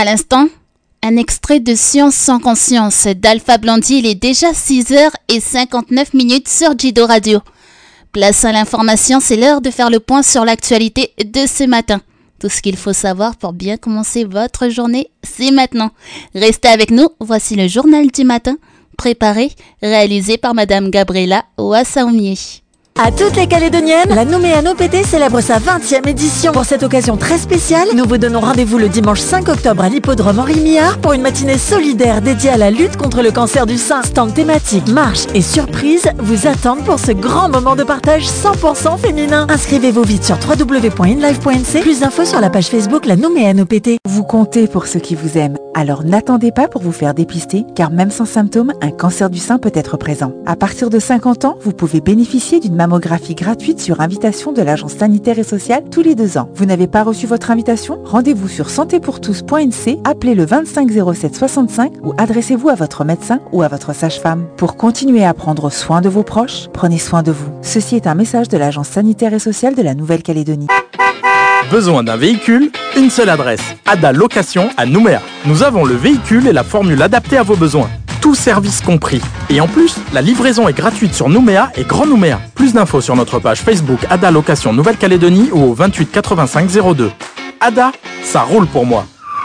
À l'instant, un extrait de Science sans conscience d'Alpha Blondy. Il est déjà 6h59 sur Jido Radio. Place à l'information, c'est l'heure de faire le point sur l'actualité de ce matin. Tout ce qu'il faut savoir pour bien commencer votre journée, c'est maintenant. Restez avec nous, voici le journal du matin, préparé, réalisé par Madame Gabriela Ouassaoumier. À toutes les Calédoniennes, la Nouméa NOPT célèbre sa 20e édition. Pour cette occasion très spéciale, nous vous donnons rendez-vous le dimanche 5 octobre à l'hippodrome Henri Millard pour une matinée solidaire dédiée à la lutte contre le cancer du sein. Stand thématique, marche et surprise vous attendent pour ce grand moment de partage 100% féminin. Inscrivez-vous vite sur www.inlife.nc. Plus d'infos sur la page Facebook La Nouméa NOPT. Vous comptez pour ceux qui vous aiment. Alors n'attendez pas pour vous faire dépister, car même sans symptômes, un cancer du sein peut être présent. À partir de 50 ans, vous pouvez bénéficier d'une mammographie gratuite sur invitation de l'Agence sanitaire et sociale tous les 2 ans. Vous n'avez pas reçu votre invitation? Rendez-vous sur santépourtous.nc, appelez le 25 07 65 ou adressez-vous à votre médecin ou à votre sage-femme. Pour continuer à prendre soin de vos proches, prenez soin de vous. Ceci est un message de l'Agence sanitaire et sociale de la Nouvelle-Calédonie. Besoin d'un véhicule? Une seule adresse, Ada Location à Nouméa. Nous avons le véhicule et la formule adaptée à vos besoins. Tout service compris. Et en plus, la livraison est gratuite sur Nouméa et Grand Nouméa. Plus d'infos sur notre page Facebook Ada Location Nouvelle-Calédonie ou au 28 85 02. Ada, ça roule pour moi.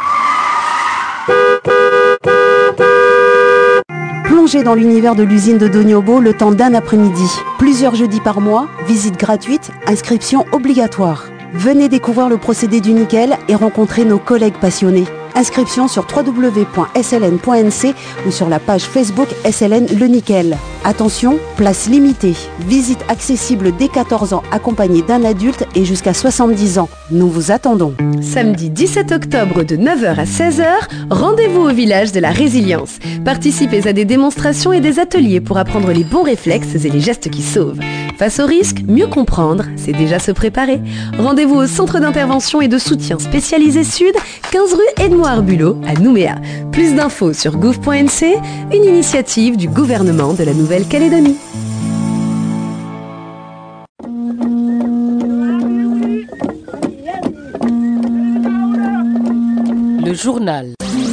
Plongez dans l'univers de l'usine de Doniobo le temps d'un après-midi. Plusieurs jeudis par mois, visite gratuite, inscription obligatoire. Venez découvrir le procédé du nickel et rencontrer nos collègues passionnés. Inscription sur www.sln.nc ou sur la page Facebook SLN Le Nickel. Attention, place limitée. Visite accessible dès 14 ans accompagnée d'un adulte et jusqu'à 70 ans. Nous vous attendons. Samedi 17 octobre de 9h à 16h, rendez-vous au village de la Résilience. Participez à des démonstrations et des ateliers pour apprendre les bons réflexes et les gestes qui sauvent. Face au risque, mieux comprendre, c'est déjà se préparer. Rendez-vous au centre d'intervention et de soutien spécialisé Sud, 15 rue Edmond-Arbulot à Nouméa. Plus d'infos sur gouv.nc, une initiative du gouvernement de la Nouvelle-Calédonie. Le journal.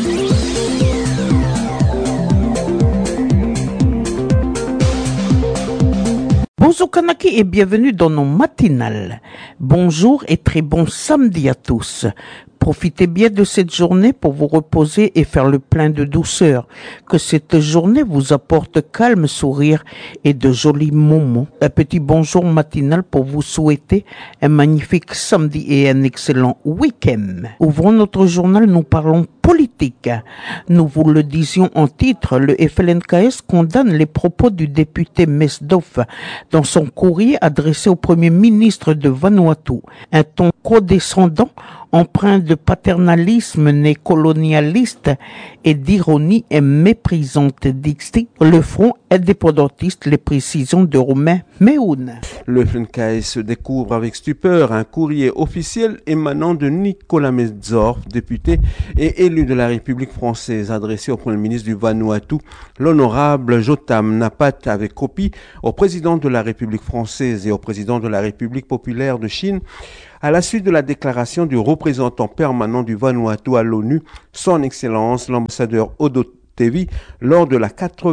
Bonjour Kanaki et bienvenue dans nos matinales. Bonjour et très bon samedi à tous. Profitez bien de cette journée pour vous reposer et faire le plein de douceur. Que cette journée vous apporte calme, sourire et de jolis moments. Un petit bonjour matinal pour vous souhaiter un magnifique samedi et un excellent week-end. Ouvrons notre journal, nous parlons politique. Nous vous le disions en titre, le FLNKS condamne les propos du député Mesdov dans son courrier adressé au Premier ministre de Vanuatu. Un ton condescendant, empreint de paternalisme néocolonialiste et d'ironie et méprisante, dit le Front indépendantiste, les précisions de Romain Méhoun. Le FLNKS découvre avec stupeur un courrier officiel émanant de Nicolas Mesdov, député et élu de la République française, adressé au Premier ministre du Vanuatu, l'honorable Jotam Napat, avec copie au président de la République française et au président de la République populaire de Chine, à la suite de la déclaration du représentant permanent du Vanuatu à l'ONU, son Excellence l'ambassadeur Odo Tevi, lors de la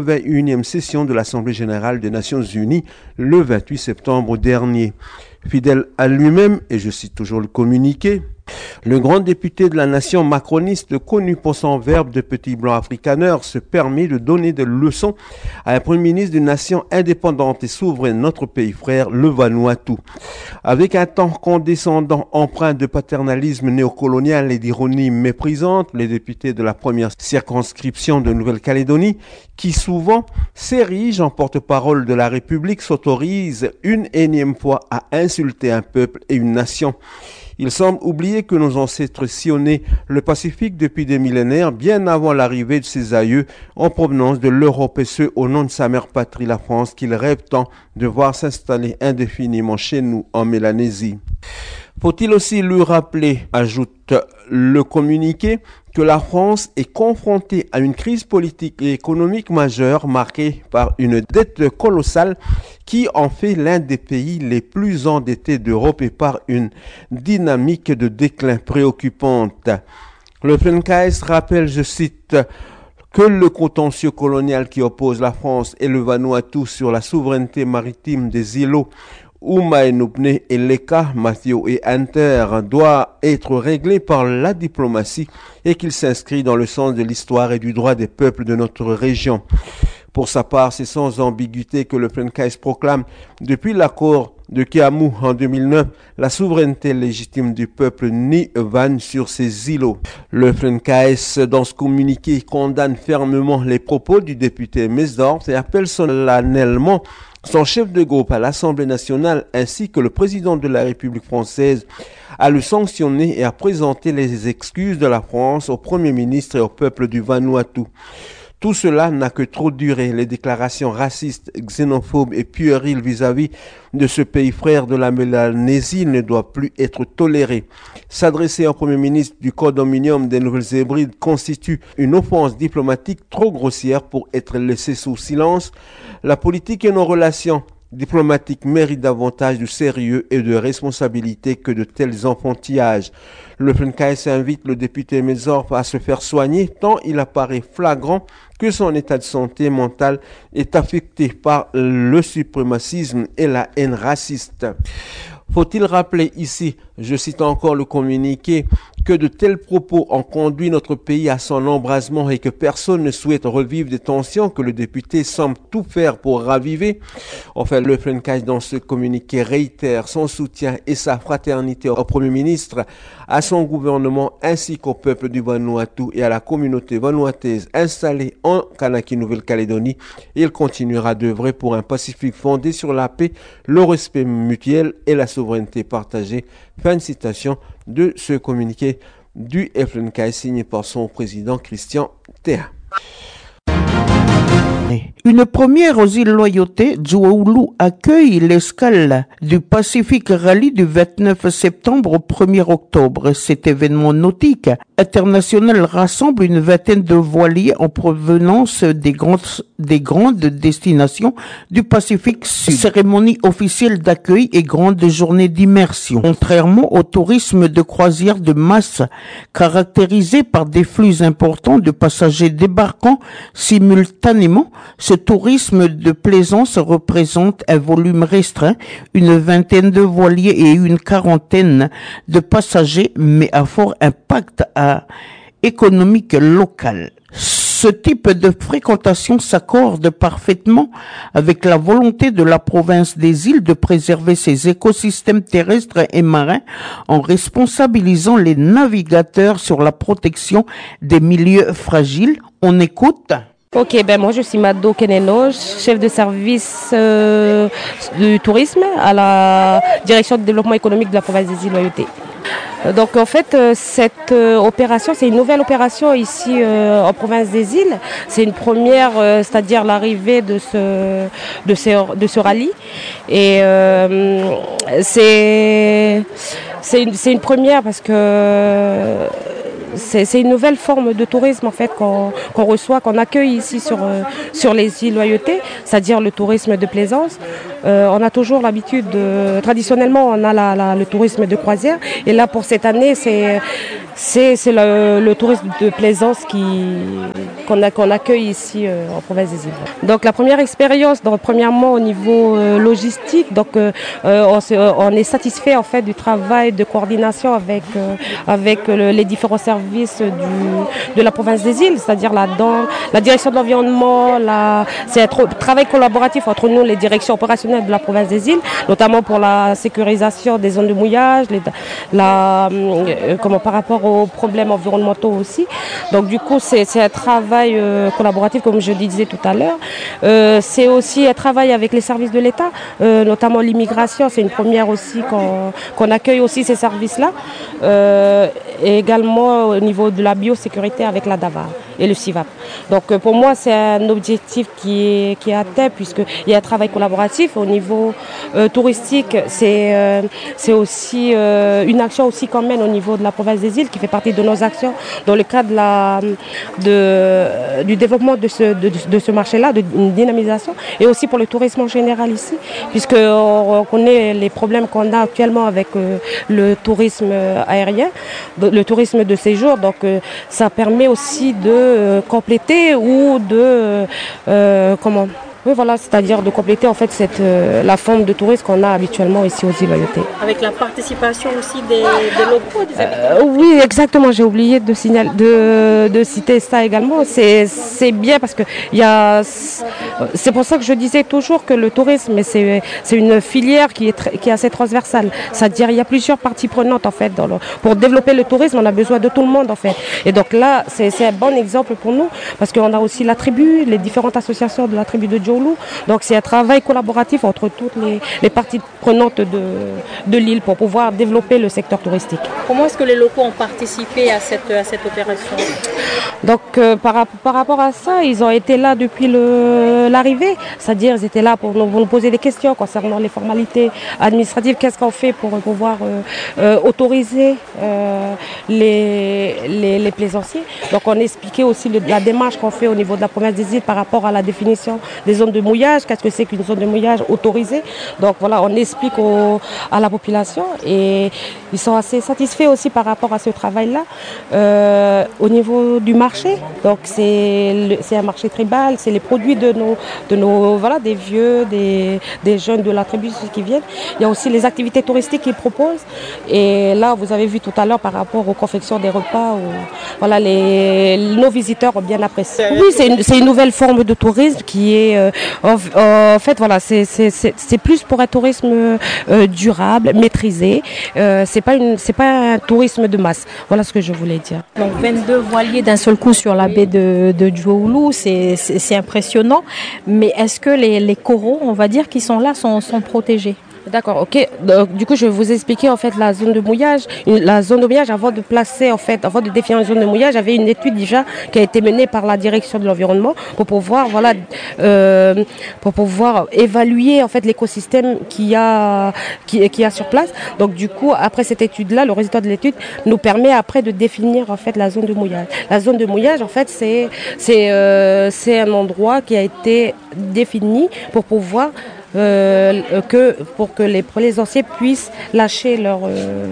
81e session de l'Assemblée générale des Nations unies le 28 septembre dernier. Fidèle à lui-même, et je cite toujours le communiqué, le grand député de la nation macroniste, connu pour son verbe de petit blanc africaneur, se permet de donner des leçons à un premier ministre d'une nation indépendante et souveraine, notre pays frère, le Vanuatu. Avec un ton condescendant empreint de paternalisme néocolonial et d'ironie méprisante, les députés de la première circonscription de Nouvelle-Calédonie, qui souvent s'érigent en porte-parole de la République, s'autorisent une énième fois à insulter un peuple et une nation. Il semble oublier que nos ancêtres sillonnaient le Pacifique depuis des millénaires, bien avant l'arrivée de ses aïeux en provenance de l'Europe, et ce, au nom de sa mère patrie, la France, qu'ils rêvent tant de voir s'installer indéfiniment chez nous en Mélanésie. Faut-il aussi lui rappeler, ajoute le communiqué, que la France est confrontée à une crise politique et économique majeure marquée par une dette colossale qui en fait l'un des pays les plus endettés d'Europe et par une dynamique de déclin préoccupante. Le FNKS rappelle, je cite, que le contentieux colonial qui oppose la France et le Vanuatu sur la souveraineté maritime des îlots Oumaenupne et Leka, Mathieu et Hunter doit être réglé par la diplomatie et qu'il s'inscrit dans le sens de l'histoire et du droit des peuples de notre région. Pour sa part, c'est sans ambiguïté que le FNKS proclame, depuis l'accord de Kiamu en 2009, la souveraineté légitime du peuple Ni-Van sur ces îlots. Le FNKS, dans ce communiqué, condamne fermement les propos du député Mesdorf et appelle solennellement son chef de groupe à l'Assemblée nationale ainsi que le président de la République française à le sanctionner et à présenter les excuses de la France au Premier ministre et au peuple du Vanuatu. Tout cela n'a que trop duré. Les déclarations racistes, xénophobes et puériles vis-à-vis de ce pays frère de la Mélanésie ne doivent plus être tolérées. S'adresser au Premier ministre du Condominium des Nouvelles-Hébrides constitue une offense diplomatique trop grossière pour être laissée sous silence. La politique et nos relations diplomatiques méritent davantage de sérieux et de responsabilité que de tels enfantillages. Le FNKS invite le député Mesdorf à se faire soigner tant il apparaît flagrant que son état de santé mentale est affecté par le suprémacisme et la haine raciste. Faut-il rappeler ici, je cite encore le communiqué, que de tels propos ont conduit notre pays à son embrasement et que personne ne souhaite revivre des tensions que le député semble tout faire pour raviver. Enfin, le FNKS dans ce communiqué réitère son soutien et sa fraternité au Premier ministre, à son gouvernement ainsi qu'au peuple du Vanuatu et à la communauté vanuataise installée en Kanaki Nouvelle-Calédonie. Il continuera d'œuvrer pour un Pacifique fondé sur la paix, le respect mutuel et la souveraineté partagée. Fin de citation de ce communiqué du FNKS signé par son président Christian Théa. Une première aux îles Loyauté, Juaulu accueille l'escale du Pacific Rally du 29 septembre au 1er octobre. Cet événement nautique international rassemble une vingtaine de voiliers en provenance des grandes destinations du Pacifique Sud. Cérémonie officielle d'accueil et grande journée d'immersion. Contrairement au tourisme de croisière de masse, caractérisé par des flux importants de passagers débarquant simultanément, ce tourisme de plaisance représente un volume restreint, une vingtaine de voiliers et une quarantaine de passagers, mais à fort impact économique local. Ce type de fréquentation s'accorde parfaitement avec la volonté de la province des îles de préserver ses écosystèmes terrestres et marins en responsabilisant les navigateurs sur la protection des milieux fragiles. On écoute. Ok, moi je suis Mado Keneno, chef de service du tourisme à la direction de développement économique de la province des îles Loyauté. Donc en fait cette opération, c'est une nouvelle opération ici en province des îles. C'est une première, c'est-à-dire l'arrivée de ce rallye. Et c'est une première parce que c'est une nouvelle forme de tourisme en fait qu'on reçoit, qu'on accueille ici sur les îles Loyauté, c'est-à-dire le tourisme de plaisance. On a toujours l'habitude, traditionnellement on a le tourisme de croisière et là pour cette année c'est le tourisme de plaisance qu'on accueille ici en province des îles. Donc la première expérience, premièrement au niveau logistique, donc on est satisfait en fait du travail de coordination avec les différents services de la province des îles, c'est-à-dire la direction de l'environnement, c'est un travail collaboratif entre nous, les directions opérationnelles de la province des îles, notamment pour la sécurisation des zones de mouillage, par rapport aux problèmes environnementaux aussi. Donc du coup c'est un travail collaboratif comme je disais tout à l'heure. C'est aussi un travail avec les services de l'État, notamment l'immigration, c'est une première aussi qu'on accueille aussi ces services-là. Et également au niveau de la biosécurité avec la DAVAR. et le CIVAP. Donc pour moi, c'est un objectif qui est atteint puisqu'il y a un travail collaboratif au niveau touristique. C'est aussi une action aussi qu'on mène au niveau de la province des îles qui fait partie de nos actions dans le cadre du développement de ce marché-là, d'une dynamisation et aussi pour le tourisme en général ici, puisqu'on connaît les problèmes qu'on a actuellement avec le tourisme aérien, le tourisme de séjour. Donc ça permet aussi de compléter ou de oui, voilà, c'est-à-dire de compléter en fait la forme de tourisme qu'on a habituellement ici aux îles Loyauté. Avec la participation aussi des locaux, des habitants. Oui, exactement. J'ai oublié de citer ça également. C'est bien parce que c'est pour ça que je disais toujours que le tourisme, c'est une filière qui est assez transversale. C'est-à-dire il y a plusieurs parties prenantes en fait. Pour développer le tourisme, on a besoin de tout le monde en fait. Et donc là, c'est un bon exemple pour nous parce qu'on a aussi la tribu, les différentes associations de la tribu de Djoulou. Donc c'est un travail collaboratif entre toutes les parties prenantes de l'île pour pouvoir développer le secteur touristique. Comment est-ce que les locaux ont participé à cette opération? Donc par rapport à ça, ils ont été là depuis l'arrivée, c'est-à-dire ils étaient là pour nous poser des questions concernant les formalités administratives, qu'est-ce qu'on fait pour pouvoir autoriser les plaisanciers. Donc on expliquait aussi la démarche qu'on fait au niveau de la province des îles par rapport à la définition des zones de mouillage, qu'est-ce que c'est qu'une zone de mouillage autorisée. Donc voilà, on explique à la population et ils sont assez satisfaits aussi par rapport à ce travail-là. Au niveau du marché, donc c'est un marché tribal, c'est les produits de nos voilà, des vieux, des jeunes de la tribu qui viennent. Il y a aussi les activités touristiques qu'ils proposent. Et là, vous avez vu tout à l'heure par rapport aux confections des repas, voilà, nos visiteurs ont bien apprécié. Oui, c'est une nouvelle forme de tourisme qui est en fait voilà, c'est plus pour un tourisme durable, maîtrisé. C'est pas un tourisme de masse. Voilà ce que je voulais dire. Donc 22 voiliers d'un seul coup sur la baie de Djoulou, c'est impressionnant. Mais est-ce que les coraux, on va dire, qui sont là, sont protégés? D'accord, ok. Donc, du coup, je vais vous expliquer en fait la zone de mouillage. La zone de mouillage, avant de définir une zone de mouillage, j'avais une étude déjà qui a été menée par la direction de l'environnement pour pouvoir évaluer en fait l'écosystème qu'il y a sur place. Donc du coup, après cette étude-là, le résultat de l'étude nous permet après de définir en fait la zone de mouillage. La zone de mouillage, en fait, c'est un endroit qui a été défini pour pouvoir pour que les plaisanciers puissent lâcher leur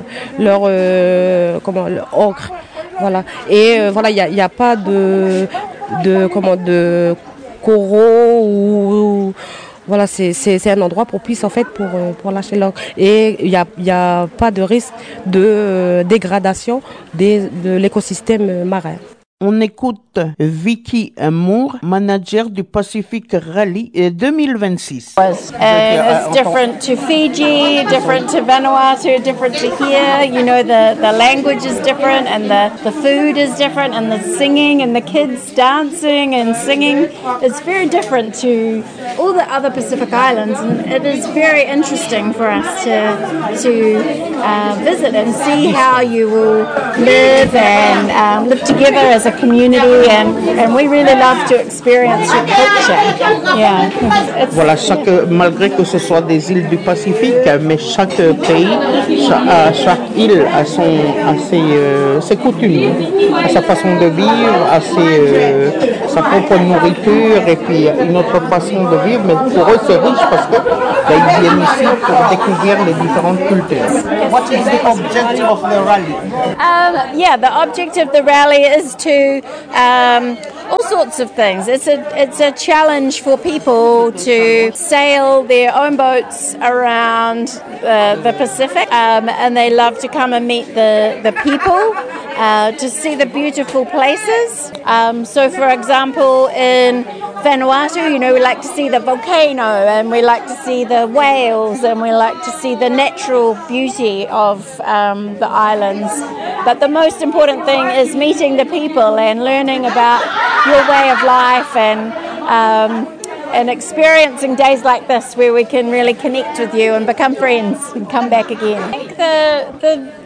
encre. Voilà. Et voilà, il n'y a pas de coraux ou voilà, c'est un endroit propice en fait pour lâcher l'encre. Et il y a pas de risque de dégradation de l'écosystème marin. On écoute Vicky Moore, manager du Pacific Rally 2026. And it's different to Fiji, different to Vanuatu, different to here. You know, the language is different and the food is different and the singing and the kids dancing and singing is very different to all the other Pacific Islands. And it is very interesting for us to visit and see how you will live and live together as a community, and we really love to experience your culture. Yeah. Voilà, malgré que ce soit des îles du Pacifique, mais chaque pays, chaque île a ses coutumes, a sa façon de vivre, a sa propre nourriture et puis une autre façon de vivre. Mais pour eux, c'est riche parce qu'ils viennent ici pour découvrir les différentes cultures. What is the objective of the rally? The objective of the rally is to all sorts of things. It's a challenge for people to sail their own boats around the Pacific, and they love to come and meet the people, to see the beautiful places. So, for example, in Vanuatu, you know, we like to see the volcano, and we like to see the whales, and we like to see the natural beauty of the islands. But the most important thing is meeting the people and learning about your way of life and experiencing days like this where we can really connect with you and become friends and come back again. I think the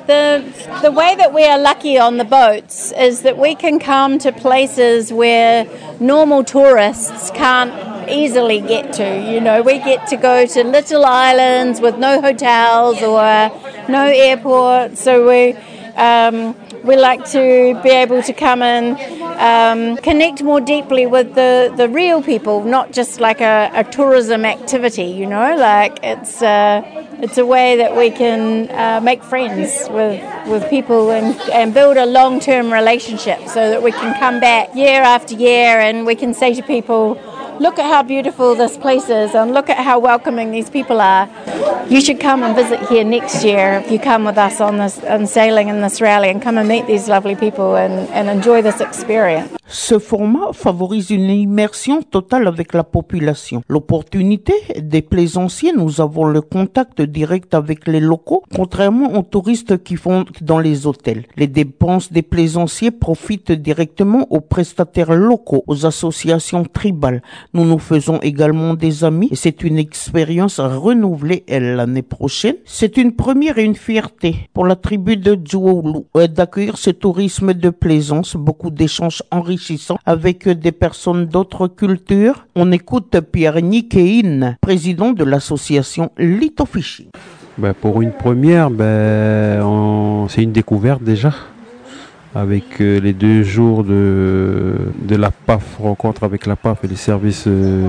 The way that we are lucky on the boats is that we can come to places where normal tourists can't easily get to. You know, we get to go to little islands with no hotels or no airport, so we like to be able to come and connect more deeply with the real people, not just like a tourism activity, you know, like it's a way that we can make friends with people and build a long-term relationship so that we can come back year after year and we can say to people, look at how beautiful this place is and look at how welcoming these people are. You should come and visit here next year if you come with us on sailing in this rally and come and meet these lovely people and enjoy this experience. Ce format favorise une immersion totale avec la population. L'opportunité des plaisanciers, nous avons le contact direct avec les locaux, contrairement aux touristes qui vont dans les hôtels. Les dépenses des plaisanciers profitent directement aux prestataires locaux, aux associations tribales. Nous nous faisons également des amis et c'est une expérience renouvelée l'année prochaine. C'est une première et une fierté pour la tribu de Djoulu d'accueillir ce tourisme de plaisance, beaucoup d'échanges enrichissants avec des personnes d'autres cultures. On écoute Pierre Nikein, président de l'association Little Fishing. Pour une première, c'est une découverte déjà. Avec les 2 jours de la PAF, rencontre avec la PAF et les services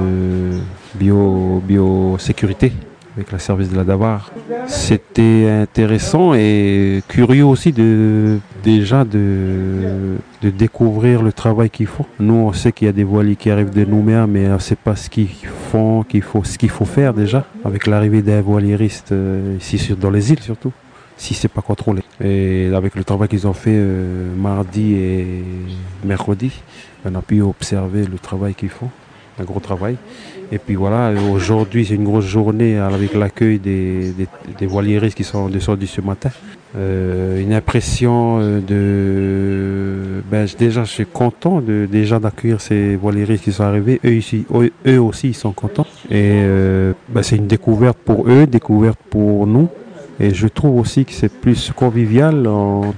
biosécurité, avec le service de la Davar. C'était intéressant et curieux aussi de découvrir le travail qu'ils font. Nous, on sait qu'il y a des voiliers qui arrivent de Nouméa, mais on ne sait pas ce qu'ils font, ce qu'il faut faire déjà, avec l'arrivée des voiliéristes ici dans les îles surtout, si c'est pas contrôlé. Et avec le travail qu'ils ont fait mardi et mercredi, on a pu observer le travail qu'ils font, un gros travail. Et puis voilà, aujourd'hui c'est une grosse journée avec l'accueil des voiliéristes qui sont descendus ce matin. Une impression déjà je suis content d'accueillir ces voiliéristes qui sont arrivés. Eux aussi ils sont contents. Et c'est une découverte pour eux, découverte pour nous. Et je trouve aussi que c'est plus convivial en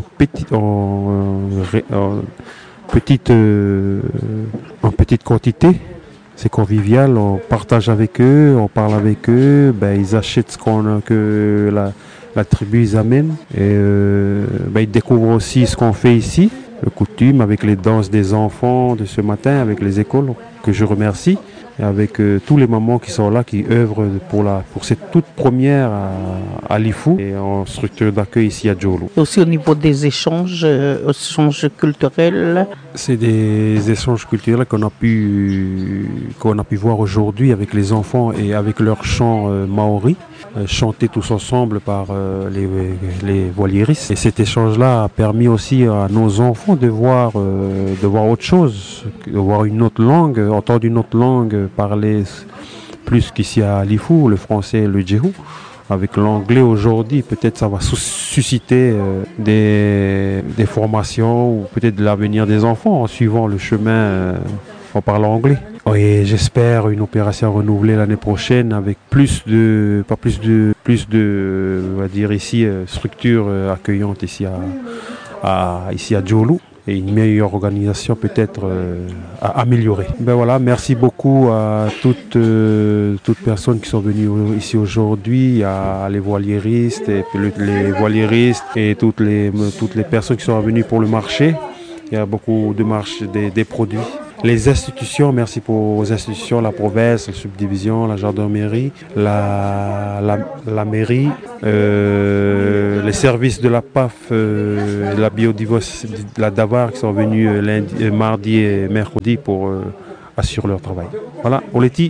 petite quantité. C'est convivial, on partage avec eux, on parle avec eux, ils achètent que la tribu ils amènent et ils découvrent aussi ce qu'on fait ici, le coutume avec les danses des enfants de ce matin, avec les écoles que je remercie. Et avec tous les mamans qui sont là, qui œuvrent pour cette toute première à Lifou et en structure d'accueil ici à Djoulu. Aussi au niveau des échanges culturels. C'est des échanges culturels qu'on a pu voir aujourd'hui avec les enfants et avec leur chant maori, chanté tous ensemble par les voiliéristes. Et cet échange-là a permis aussi à nos enfants de voir autre chose, de voir une autre langue, entendre une autre langue parler plus qu'ici à Lifou, le français et le djihou. Avec l'anglais aujourd'hui, peut-être ça va susciter des formations ou peut-être de l'avenir des enfants en suivant le chemin en parlant anglais. Et j'espère une opération renouvelée l'année prochaine avec plus de on va dire ici structures accueillantes ici à Djoulu. Et une meilleure organisation peut-être à améliorer. Voilà, merci beaucoup à toutes personnes qui sont venues ici aujourd'hui, à les voiliéristes et les voiliéristes et toutes les personnes qui sont venues pour le marché. Il y a beaucoup de marché des produits. Les institutions, merci aux institutions, la province, la subdivision, la gendarmerie, la mairie, les services de la PAF, la biodiversité, la Davar qui sont venus mardi et mercredi pour assurer leur travail. Voilà, Oleti.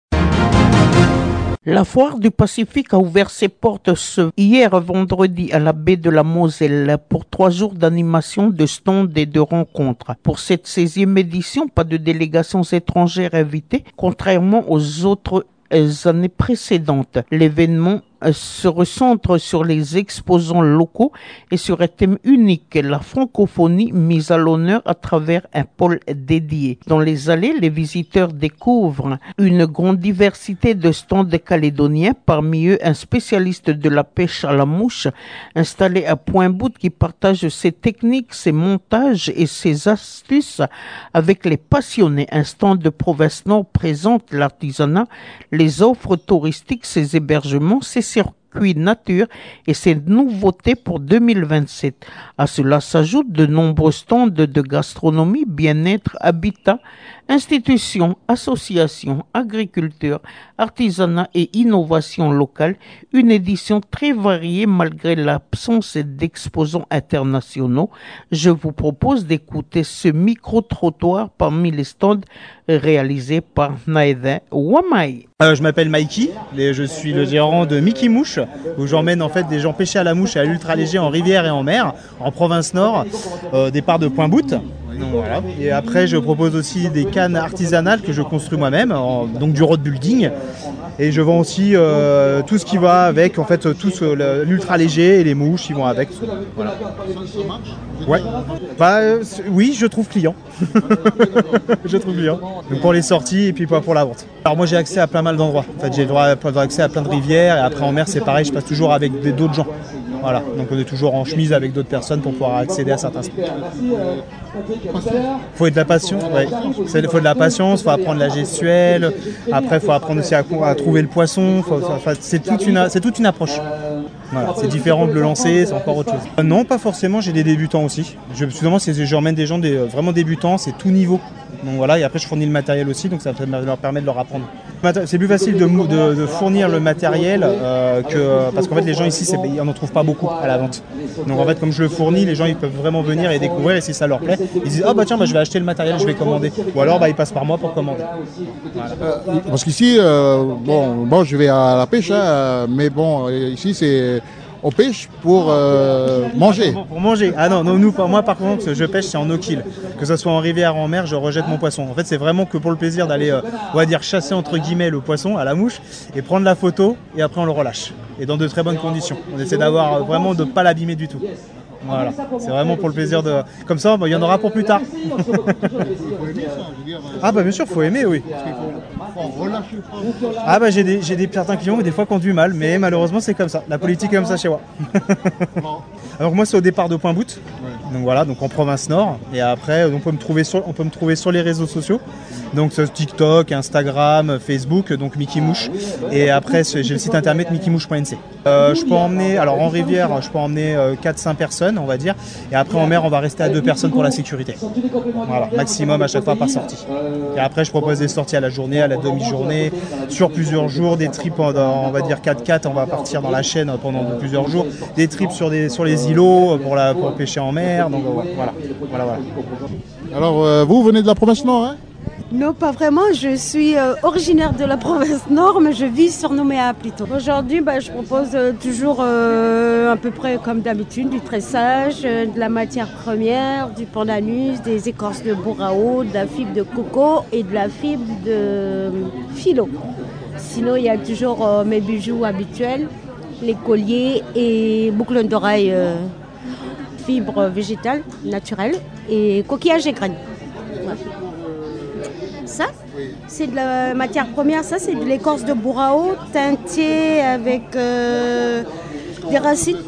La foire du Pacifique a ouvert ses portes hier vendredi à la baie de la Moselle pour 3 jours d'animation, de stands et de rencontres. Pour cette 16e édition, pas de délégations étrangères invitées, contrairement aux autres années précédentes. L'événement se recentre sur les exposants locaux et sur un thème unique, la francophonie mise à l'honneur à travers un pôle dédié. Dans les allées, les visiteurs découvrent une grande diversité de stands calédoniens, parmi eux un spécialiste de la pêche à la mouche installé à Point-Bout qui partage ses techniques, ses montages et ses astuces avec les passionnés. Un stand de Province Nord présente l'artisanat, les offres touristiques, ses hébergements, ses circuits nature et ses nouveautés pour 2027. À cela s'ajoutent de nombreux stands de gastronomie, bien-être, habitat, institutions, associations, agriculture, artisanat et innovation locale. Une édition très variée malgré l'absence d'exposants internationaux. Je vous propose d'écouter ce micro-trottoir parmi les stands réalisés par Naïda Wamai. Je m'appelle Mikey, et je suis le gérant de Mickey Mouche, où j'emmène en fait des gens pêcher à la mouche et à l'ultra léger en rivière et en mer, en province nord, départ de Point-Bout. Donc, voilà. Et après, je propose aussi des cannes artisanales que je construis moi-même, donc du road building. Et je vends aussi tout ce qui va avec, en fait, tout l'ultra léger et les mouches, ils vont avec. Voilà. Ouais. Oui, je trouve client. Je trouve client. Donc pour les sorties et puis pour la vente. Alors moi j'ai accès à plein mal d'endroits. En fait, j'ai accès à plein de rivières et après en mer c'est pareil, je passe toujours avec d'autres gens. Voilà, donc on est toujours en chemise avec d'autres personnes pour pouvoir accéder à certains spots. Faut de la patience, ouais. Il faut de la patience, faut apprendre la gestuelle. Après, faut apprendre aussi à trouver le poisson. C'est toute une approche. Voilà, c'est différent de le lancer, c'est encore autre chose. Non, pas forcément. J'ai des débutants aussi. J'emmène des gens vraiment débutants, c'est tout niveau. Donc voilà, et après je fournis le matériel aussi, donc ça leur permet de leur apprendre. C'est plus facile de fournir le matériel parce qu'en fait les gens ici, ils n'en trouvent pas beaucoup à la vente. Donc en fait comme je le fournis, les gens ils peuvent vraiment venir et découvrir et si ça leur plaît, ils disent tiens je vais acheter le matériel, je vais commander. Ou alors ils passent par moi pour commander. Voilà. Parce qu'ici, je vais à la pêche, mais bon, ici on pêche pour manger. Pour manger. Ah non, moi par contre, je pêche, c'est en no-kill. Que ce soit en rivière, en mer, je rejette mon poisson. En fait, c'est vraiment que pour le plaisir d'aller, on va dire, chasser entre guillemets le poisson à la mouche et prendre la photo et après on le relâche. Et dans de très bonnes conditions. On essaie d'avoir vraiment de ne pas l'abîmer du tout. Voilà, c'est vraiment pour le plaisir de... Comme ça, il y en aura pour plus tard. Ah bien sûr, faut aimer, oui. J'ai des certains clients, des fois qui ont du mal, mais malheureusement c'est comme ça. La politique est comme ça chez moi. Alors moi c'est au départ de Point-Bout, donc voilà, donc en province nord. Et après, on peut me trouver sur les réseaux sociaux. Donc TikTok, Instagram, Facebook, donc Mickey Mouche. Et après, j'ai le site internet mickeymouche.nc. Je peux emmener, alors en rivière, je peux emmener 4-5 personnes, on va dire. Et après, en mer, on va rester à 2 personnes pour la sécurité. Voilà, maximum à chaque fois par sortie. Et après, je propose des sorties à la journée, à la demi-journée, sur plusieurs jours, des trips, on va dire 4x4, on va partir dans la chaîne pendant plusieurs jours. Des trips sur les îlots pour pêcher en mer. Donc voilà. Alors, vous venez de la province Nord, hein? Non, pas vraiment. Je suis originaire de la province Nord, mais je vis sur Nouméa plutôt. Aujourd'hui, je propose toujours à peu près comme d'habitude du tressage, de la matière première, du pandanus, des écorces de bourrao, de la fibre de coco et de la fibre de philo. Sinon, il y a toujours mes bijoux habituels, les colliers et boucles d'oreilles fibres végétales, naturelles et coquillages et graines. Ouais. Ça, c'est de la matière première, ça c'est de l'écorce de bourrao teintée avec des racines.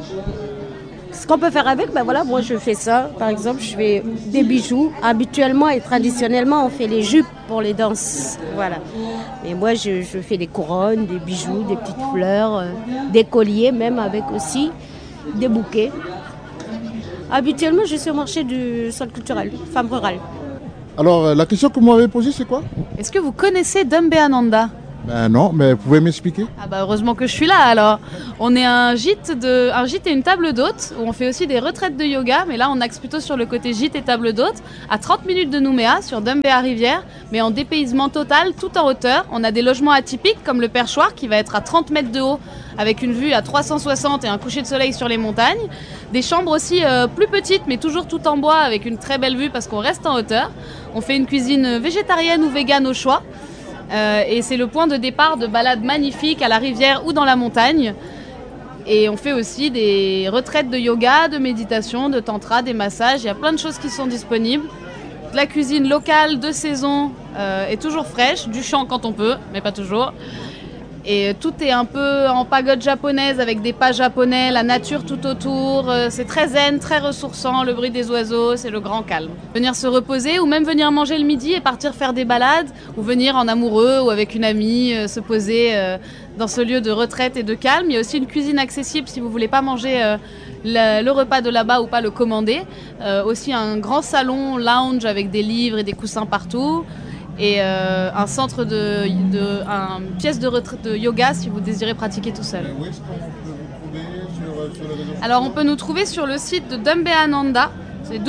Ce qu'on peut faire avec, moi je fais ça. Par exemple, je fais des bijoux. Habituellement et traditionnellement, on fait les jupes pour les danses. Voilà. Et moi, je fais des couronnes, des bijoux, des petites fleurs, des colliers, même avec aussi des bouquets. Habituellement, je suis au marché du sol culturel, femme rurale. Alors, la question que vous m'avez posée, c'est quoi? Est-ce que vous connaissez Dumbe Ananda? Non, mais vous pouvez m'expliquer? Heureusement que je suis là alors. On est un gîte et une table d'hôte où on fait aussi des retraites de yoga, mais là on axe plutôt sur le côté gîte et table d'hôte, à 30 minutes de Nouméa, sur Dumbe Rivière, mais en dépaysement total, tout en hauteur. On a des logements atypiques comme le perchoir qui va être à 30 mètres de haut avec une vue à 360 et un coucher de soleil sur les montagnes. Des chambres aussi plus petites mais toujours tout en bois avec une très belle vue parce qu'on reste en hauteur. On fait une cuisine végétarienne ou végane au choix. Et c'est le point de départ de balades magnifiques à la rivière ou dans la montagne. Et on fait aussi des retraites de yoga, de méditation, de tantra, des massages. Il y a plein de choses qui sont disponibles. De la cuisine locale, de saison, et toujours fraîche, du champ quand on peut, mais pas toujours. Et tout est un peu en pagode japonaise avec des pas japonais, la nature tout autour. C'est très zen, très ressourçant, le bruit des oiseaux, c'est le grand calme. Venir se reposer ou même venir manger le midi et partir faire des balades, ou venir en amoureux ou avec une amie, se poser dans ce lieu de retraite et de calme. Il y a aussi une cuisine accessible si vous ne voulez pas manger le repas de là-bas ou pas le commander. Aussi un grand salon lounge avec des livres et des coussins partout. Et un centre une pièce de retraite de yoga si vous désirez pratiquer tout seul. Où est-ce qu'on peut vous trouver sur les réseaux? Alors on peut nous trouver sur le site de Dumbe Ananda, c'est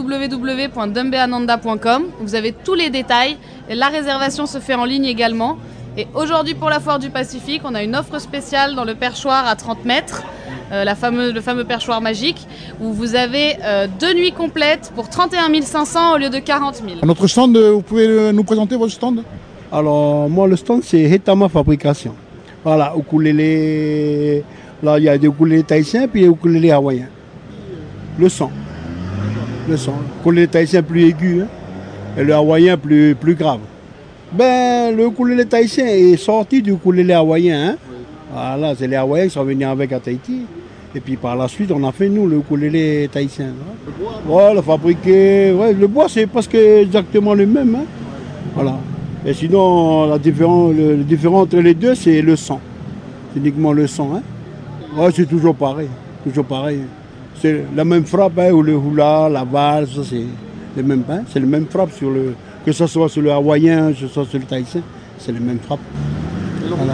www.dumbeananda.com. Vous avez tous les détails et la réservation se fait en ligne également. Et aujourd'hui pour la Foire du Pacifique, on a une offre spéciale dans le perchoir à 30 mètres. Le fameux perchoir magique, où vous avez 2 nuits complètes pour 31 500 au lieu de 40 000. À notre stand, vous pouvez nous présenter votre stand? Alors, moi, le stand, c'est Hetama Fabrication. Voilà, ukulélé. Là, il y a des ukulélés tahitiens, puis des ukulélés hawaïens. Le son. Le son. Le ukulélé tahitien plus aigu, hein, et le hawaïen plus grave. Ben, le ukulélé tahitien est sorti du ukulélé hawaïen, hein. Voilà, c'est les Hawaïens qui sont venus avec à Tahiti. Et puis par la suite, on a fait nous le ukulélé tahitien. Le bois, le fabriqué. Ouais, le bois, c'est presque exactement le même. Hein. Voilà. Et sinon, le différent entre les deux, c'est le son. C'est uniquement le son. Hein. Ouais, c'est toujours pareil. Toujours pareil. C'est la même frappe, hein, ou le hula, la valse, c'est le même. Hein, c'est le même frappe que ce soit sur le hawaïen, que ce soit sur le tahitien, c'est le même frappe. Voilà.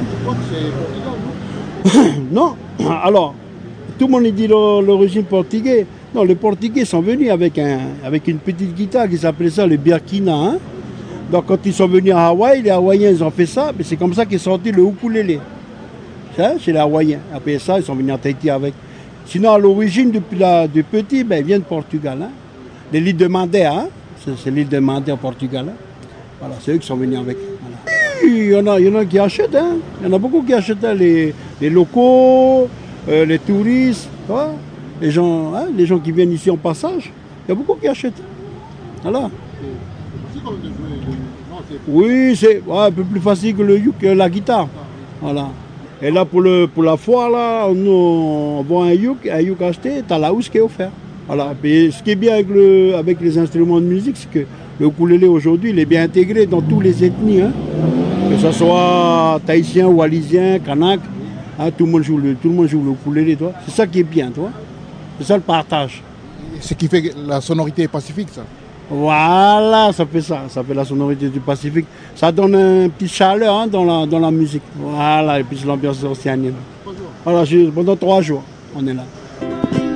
Non, alors, tout le monde dit l'origine portugaise. Non, les Portugais sont venus avec une petite guitare qui s'appelait ça le birkina. Hein? Donc quand ils sont venus à Hawaï, les Hawaïens ils ont fait ça, mais c'est comme ça qu'est sorti le ukulélé. Ça, c'est les Hawaïens. Après ça, ils sont venus à Tahiti avec. Sinon, à l'origine, depuis petit, ben, ils viennent de Portugal. Hein? Les l'île de Madère, hein? C'est l'île de Madère au Portugal. Hein? Voilà, c'est eux qui sont venus avec. Voilà. Il y en a qui achètent, hein. Il y en a beaucoup qui achètent, hein, les locaux, les touristes, les gens qui viennent ici en passage, il y a beaucoup qui achètent. Voilà. Oui, c'est un peu plus facile que la guitare. Voilà. Et là, pour la foire, là, on voit un yuk acheté, tu as la housse qui est offert. Voilà. Et ce qui est bien avec les instruments de musique, c'est que le ukulélé aujourd'hui, il est bien intégré dans toutes les ethnies. Hein. Que ce soit tahitien, wallisien, kanak, hein, tout le monde joue le ukulélé, toi. C'est ça qui est bien, toi. C'est ça le partage. Ce qui fait la sonorité pacifique, ça. Voilà, ça fait la sonorité du Pacifique. Ça donne un petit chaleur, hein, dans la musique. Voilà, et puis l'ambiance océanienne. Voilà, pendant 3 jours, on est là.